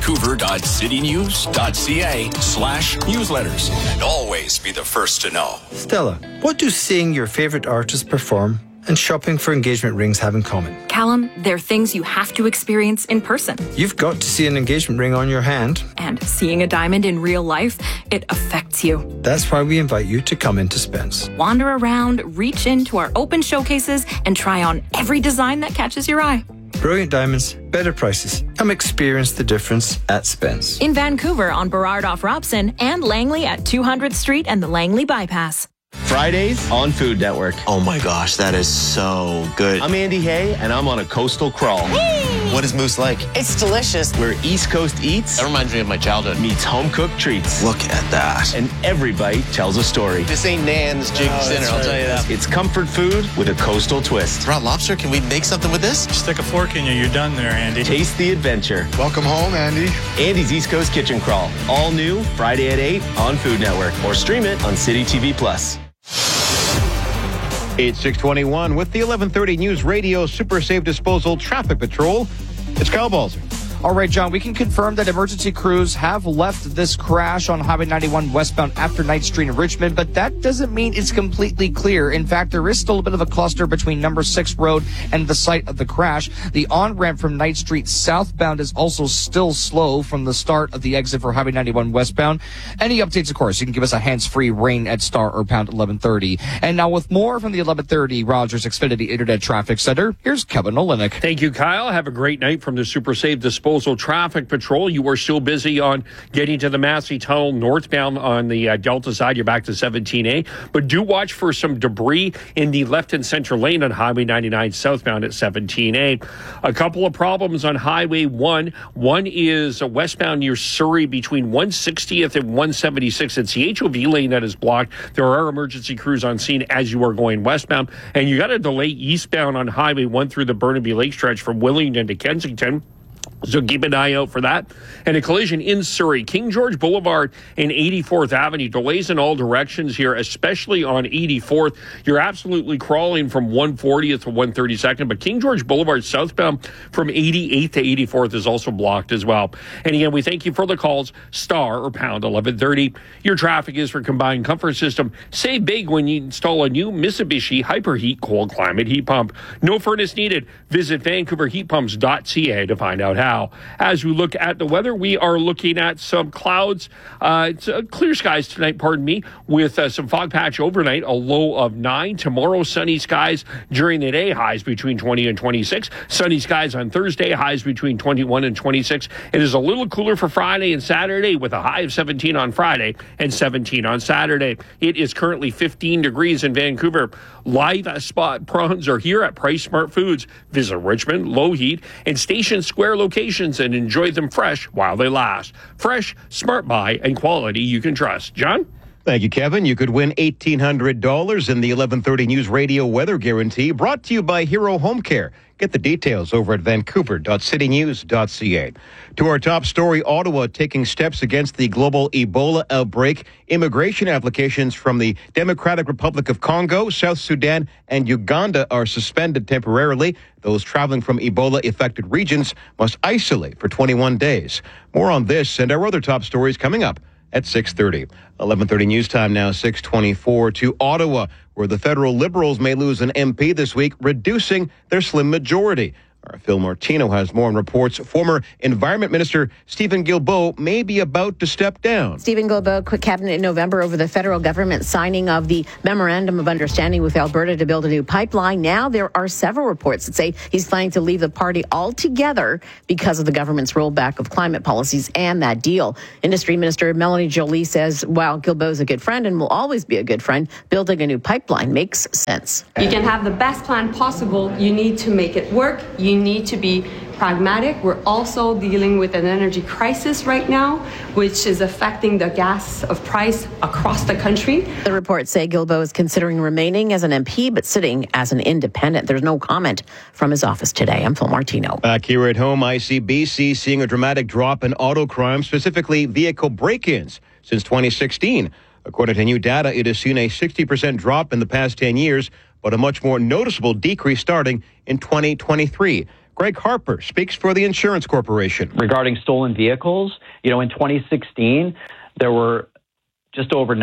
vancouver.citynews.ca/newsletters. And always be the first to know. Stella, what do seeing your favorite artist perform and shopping for engagement rings have in common? Callum, they're things you have to experience in person. You've got to see an engagement ring on your hand. And seeing a diamond in real life, it affects you. That's why we invite you to come into Spence. Wander around, reach into our open showcases, and try on every design that catches your eye. Brilliant diamonds, better prices. Come experience the difference at Spence. In Vancouver on Burrard off Robson and Langley at 200th Street and the Langley Bypass. Fridays on Food Network. Oh my gosh, that is so good. I'm Andy Hay, and I'm on a coastal crawl. What is Moose like? It's delicious. Where East Coast eats That reminds me of my childhood. meets home-cooked treats. Look at that. And every bite tells a story. This ain't Nan's Jig's dinner, I'll tell you that. It's comfort food with a coastal twist. Raw lobster, can we make something with this? Stick a fork in you, you're done there, Andy. Taste the adventure. Welcome home, Andy. Andy's East Coast Kitchen Crawl. All new, Friday at 8 on Food Network. Or stream it on City TV Plus. It's 6:21 with the 11:30 News Radio Super Safe Disposal Traffic Patrol. It's Kyle Balzer. All right, John, we can confirm that emergency crews have left this crash on Highway 91 westbound after Knight Street in Richmond, but that doesn't mean it's completely clear. In fact, there is still a bit of a cluster between number 6 Road and the site of the crash. The on-ramp from Knight Street southbound is also still slow from the start of the exit for Highway 91 westbound. Any updates, of course, you can give us a hands-free ring at star or pound 1130. And now with more from the 1130 Rogers Xfinity Internet Traffic Center, here's Kevin Olenek. Thank you, Kyle. Have a great night from the Super Safe Disposal Traffic Patrol. You are still busy on getting to the Massey Tunnel northbound on the Delta side. You're back to 17A. But do watch for some debris in the left and center lane on Highway 99 southbound at 17A. A couple of problems on Highway 1. One is westbound near Surrey between 160th and 176. It's the HOV lane that is blocked. There are emergency crews on scene as you are going westbound. And you got a delay eastbound on Highway 1 through the Burnaby Lake stretch from Willingdon to Kensington. So keep an eye out for that. And a collision in Surrey, King George Boulevard and 84th Avenue. Delays in all directions here, especially on 84th. You're absolutely crawling from 140th to 132nd. But King George Boulevard southbound from 88th to 84th is also blocked as well. And again, we thank you for the calls, star or pound 1130. Your traffic is for Combined Comfort System. Save big when you install a new Mitsubishi Hyperheat cold climate heat pump. No furnace needed. Visit VancouverHeatPumps.ca to find out how. As we look at the weather, we are looking at some clouds. It's clear skies tonight, with some fog patch overnight, a low of 9. Tomorrow, sunny skies during the day, highs between 20 and 26. Sunny skies on Thursday, highs between 21 and 26. It is a little cooler for Friday and Saturday with a high of 17 on Friday and 17 on Saturday. It is currently 15 degrees in Vancouver. Live spot prawns are here at Price Smart Foods. Visit Richmond, Lougheed, and Station Square locations and enjoy them fresh while they last. Fresh, smart buy, and quality you can trust. John? Thank you, Kevin. You could win $1,800 in the 1130 News Radio Weather Guarantee, brought to you by Hero Home Care. Get the details over at vancouver.citynews.ca. To our top story, Ottawa taking steps against the global Ebola outbreak. Immigration applications from the Democratic Republic of Congo, South Sudan, and Uganda are suspended temporarily. Those traveling from Ebola-affected regions must isolate for 21 days. More on this and our other top stories coming up at 6:30. 11:30 news time now, 6:24 to Ottawa, where the federal Liberals may lose an MP this week, reducing their slim majority. Our Phil Martino has more and reports former Environment Minister Stephen Guilbeault may be about to step down. Stephen Guilbeault quit cabinet in November over the federal government signing of the Memorandum of Understanding with Alberta to build a new pipeline. Now there are several reports that say he's planning to leave the party altogether because of the government's rollback of climate policies and that deal. Industry Minister Melanie Joly says while Guilbeault's a good friend and will always be a good friend, building a new pipeline makes sense. You can have the best plan possible. You need to make it work. You need to be pragmatic. We're also dealing with an energy crisis right now, which is affecting the gas of price across the country. The reports say Guilbeault is considering remaining as an MP, but sitting as an independent. There's no comment from his office today. I'm Phil Martino. Back here at home, ICBC seeing a dramatic drop in auto crime, specifically vehicle break-ins, since 2016. According to new data, it has seen a 60% drop in the past 10 years, but a much more noticeable decrease starting in 2023. Greg Harper speaks for the Insurance Corporation. Regarding stolen vehicles, in 2016, there were just over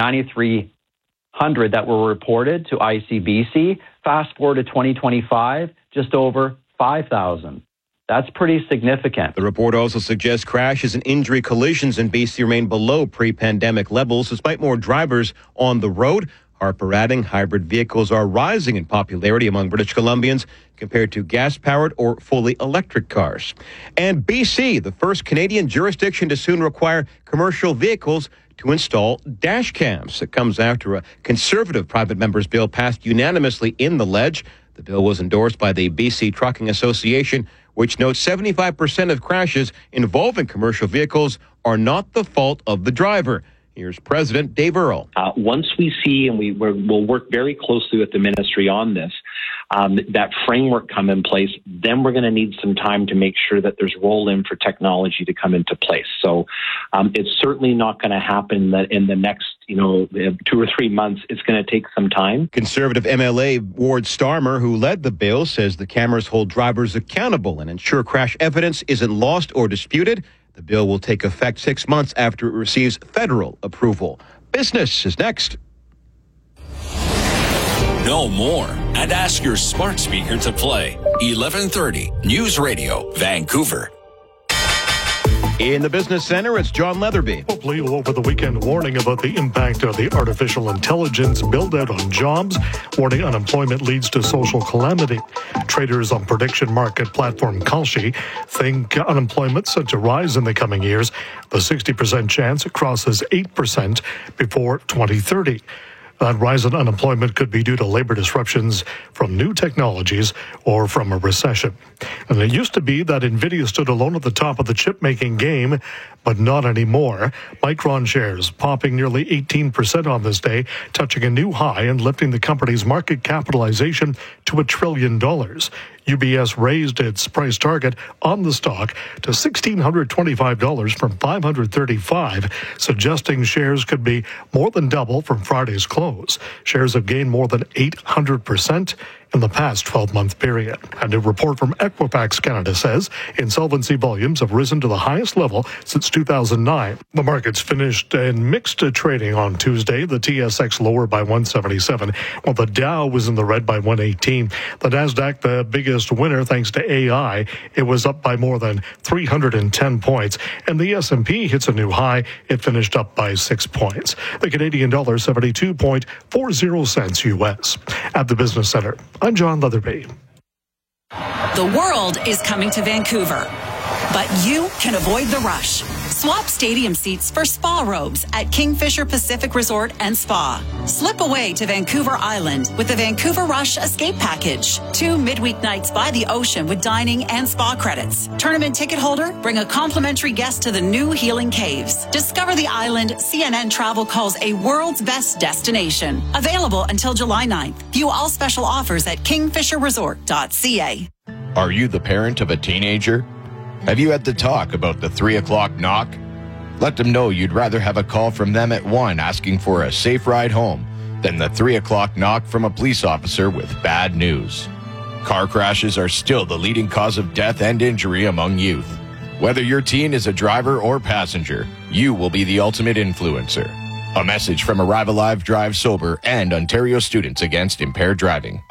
9,300 that were reported to ICBC. Fast forward to 2025, just over 5,000. That's pretty significant. The report also suggests crashes and injury collisions in BC remain below pre-pandemic levels, despite more drivers on the road. Harper adding hybrid vehicles are rising in popularity among British Columbians compared to gas-powered or fully electric cars. And BC, the first Canadian jurisdiction to soon require commercial vehicles to install dash cams. It comes after a Conservative private member's bill passed unanimously in the Ledge. The bill was endorsed by the BC Trucking Association, which notes 75% of crashes involving commercial vehicles are not the fault of the driver. Here's President Dave Earle. Once we see, and we'll work very closely with the ministry on this, that framework come in place, then we're going to need some time to make sure that there's roll-in for technology to come into place. So it's certainly not going to happen that in the next 2 or 3 months. It's going to take some time. Conservative MLA Ward Starmer, who led the bill, says the cameras hold drivers accountable and ensure crash evidence isn't lost or disputed. The bill will take effect 6 months after it receives federal approval. Business is next. Know more and ask your smart speaker to play 1130 News Radio, Vancouver. In the Business Center, it's John Leatherby. Legal over the weekend warning about the impact of the artificial intelligence build-out on jobs, warning unemployment leads to social calamity. Traders on prediction market platform Kalshi think unemployment set to rise in the coming years. The 60% chance it crosses 8% before 2030. That rise in unemployment could be due to labor disruptions from new technologies or from a recession. And it used to be that NVIDIA stood alone at the top of the chip-making game, but not anymore. Micron shares popping nearly 18% on this day, touching a new high and lifting the company's market capitalization to $1 trillion. UBS raised its price target on the stock to $1,625 from $535, suggesting shares could be more than double from Friday's close. Shares have gained more than 800% in the past 12-month period. A new report from Equifax Canada says insolvency volumes have risen to the highest level since 2009. The markets finished in mixed trading on Tuesday. The TSX lower by 177, while the Dow was in the red by 118. The Nasdaq, the biggest winner thanks to AI, it was up by more than 310 points. And the S&P hits a new high. It finished up by 6 points. The Canadian dollar 72.40 cents U.S. At the Business Center, I'm John Leatherby. The world is coming to Vancouver, but you can avoid the rush. Swap stadium seats for spa robes at Kingfisher Pacific Resort and Spa. Slip away to Vancouver Island with the Vancouver Rush Escape Package. 2 midweek nights by the ocean with dining and spa credits. Tournament ticket holder, bring a complimentary guest to the new Healing Caves. Discover the island CNN Travel calls a world's best destination. Available until July 9th. View all special offers at kingfisherresort.ca. Are you the parent of a teenager? Have you had the talk about the 3 o'clock knock? Let them know you'd rather have a call from them at 1 asking for a safe ride home than the 3 o'clock knock from a police officer with bad news. Car crashes are still the leading cause of death and injury among youth. Whether your teen is a driver or passenger, you will be the ultimate influencer. A message from Arrive Alive, Drive Sober and Ontario Students Against Impaired Driving.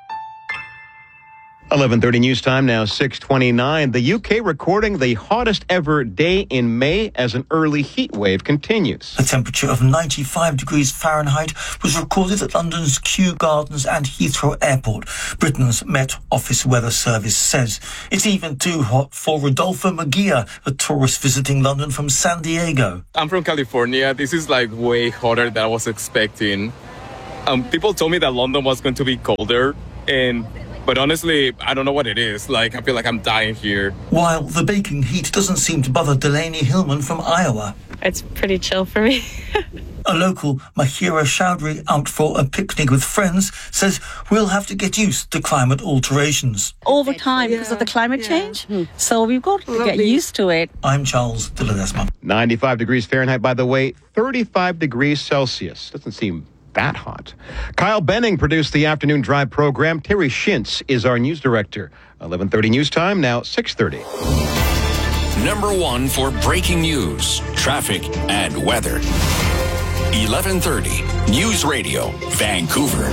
11:30 news time now, 6:29. The UK recording the hottest ever day in May as an early heat wave continues. A temperature of 95 degrees Fahrenheit was recorded at London's Kew Gardens and Heathrow Airport. Britain's Met Office Weather Service says it's even too hot for Rodolfo Magia, a tourist visiting London from San Diego. I'm from California. This is like way hotter than I was expecting. People told me that London was going to be colder, but honestly, I don't know what it is. I feel like I'm dying here. While the baking heat doesn't seem to bother Delaney Hillman from Iowa. It's pretty chill for me. A local, Mahira Chowdhury, out for a picnic with friends, says we'll have to get used to climate alterations. Over time because of the climate change. So we've got to get used to it. I'm Charles de Ledesma. 95 degrees Fahrenheit, by the way, 35 degrees Celsius. Doesn't seem that hot. Kyle Benning produced the afternoon drive program. Terry Shintz is our news director. 11:30 news time, now 6:30. Number 1 for breaking news, traffic, and weather. 11:30 News Radio, Vancouver.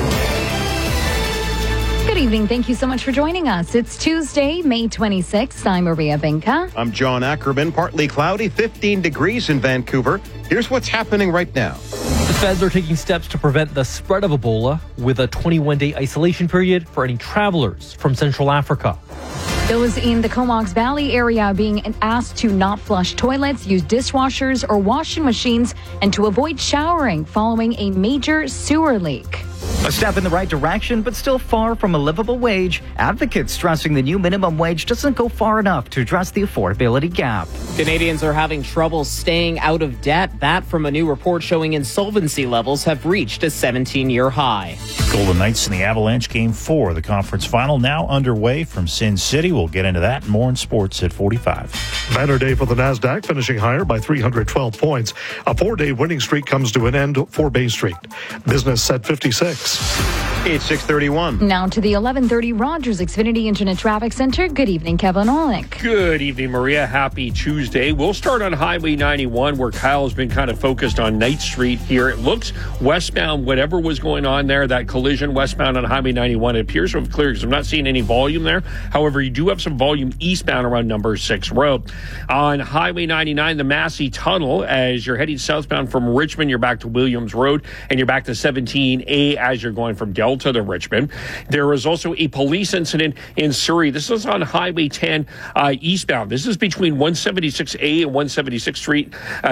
Good evening. Thank you so much for joining us. It's Tuesday, May 26th. I'm Maria Binka. I'm John Ackerman. Partly cloudy, 15 degrees in Vancouver. Here's what's happening right now. The feds are taking steps to prevent the spread of Ebola with a 21-day isolation period for any travelers from Central Africa. Those in the Comox Valley area being asked to not flush toilets, use dishwashers or washing machines, and to avoid showering following a major sewer leak. A step in the right direction, but still far from a livable wage. Advocates stressing the new minimum wage doesn't go far enough to address the affordability gap. Canadians are having trouble staying out of debt. That from a new report showing insolvency levels have reached a 17-year high. Golden Knights in the Avalanche Game 4, the conference final now underway from Sin City. We'll get into that and more in sports at 45. Banner day for the Nasdaq, finishing higher by 312 points. A 4-day winning streak comes to an end for Bay Street. Business at 56. It's 6:31. Now to the 11:30 Rogers Xfinity Internet Traffic Center. Good evening, Kevin Olick. Good evening, Maria. Happy Tuesday. We'll start on Highway 91, where Kyle has been kind of focused on Knight Street here. It looks westbound, whatever was going on there, that collision westbound on Highway 91, it appears to have cleared because I'm not seeing any volume there. However, you do have some volume eastbound around number 6 Road. On Highway 99, the Massey Tunnel, as you're heading southbound from Richmond, you're back to Williams Road, and you're back to 17A as you're going from Delta to Richmond. There was also a police incident in Surrey. This is on Highway 10 eastbound. This is between 176A and 176 Street,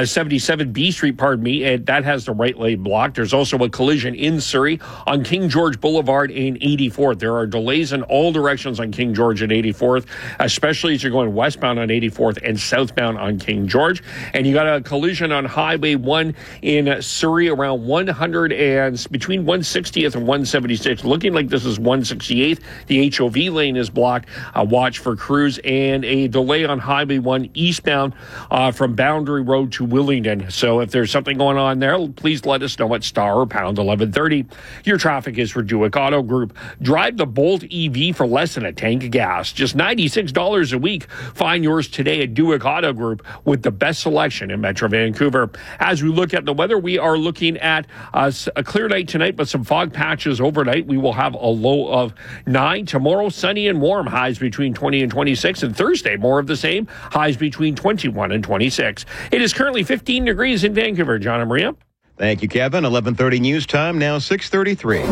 77B Street, pardon me, and that has the right lane blocked. There's also a collision in Surrey on King George Boulevard and 84th. There are delays in all directions on King George and 84th, especially as you're going westbound on 84th and southbound on King George. And you got a collision on Highway 1 in Surrey around between 160th and 170 76 looking like this is 168th. The HOV lane is blocked. Watch for crews and a delay on Highway 1 eastbound from Boundary Road to Willingdon. So if there's something going on there, please let us know at star or pound 1130. Your traffic is for Duick Auto Group. Drive the Bolt EV for less than a tank of gas. Just $96 a week. Find yours today at Duick Auto Group with the best selection in Metro Vancouver. As we look at the weather, we are looking at a clear night tonight, but some fog patches overnight. We will have a low of 9. Tomorrow, sunny and warm, highs between 20 and 26. And Thursday, more of the same, highs between 21 and 26. It is currently 15 degrees in Vancouver. John and Maria. Thank you, Kevin. 11:30 news time, now 6:33.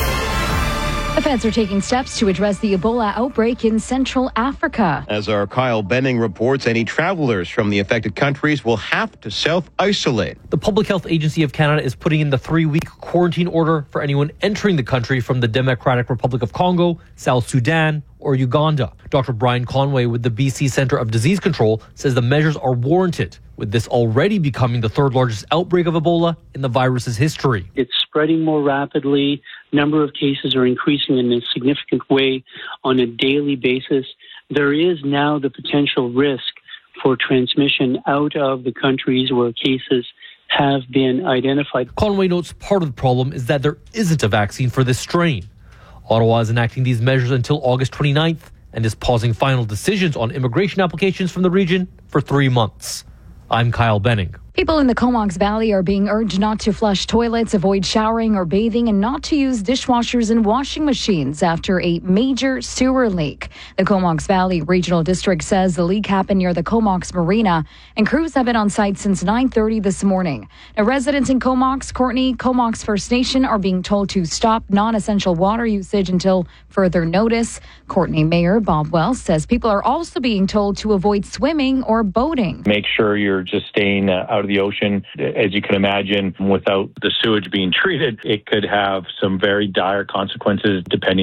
The feds are taking steps to address the Ebola outbreak in Central Africa. As our Kyle Benning reports, any travelers from the affected countries will have to self-isolate. The Public Health Agency of Canada is putting in the 3-week quarantine order for anyone entering the country from the Democratic Republic of Congo, South Sudan, or Uganda. Dr. Brian Conway with the BC Centre of Disease Control says the measures are warranted, with this already becoming the third largest outbreak of Ebola in the virus's history. It's spreading more rapidly. Number of cases are increasing in a significant way on a daily basis. There is now the potential risk for transmission out of the countries where cases have been identified. Conway notes part of the problem is that there isn't a vaccine for this strain. Ottawa is enacting these measures until August 29th and is pausing final decisions on immigration applications from the region for 3 months. I'm Kyle Benning. People in the Comox Valley are being urged not to flush toilets, avoid showering or bathing, and not to use dishwashers and washing machines after a major sewer leak. The Comox Valley Regional District says the leak happened near the Comox Marina, and crews have been on site since 9:30 this morning. Now, residents in Comox, Comox First Nation are being told to stop non-essential water usage until further notice. Courtenay Mayor Bob Wells says people are also being told to avoid swimming or boating. Make sure you're just staying out of the ocean. As you can imagine, without the sewage being treated, it could have some very dire consequences depending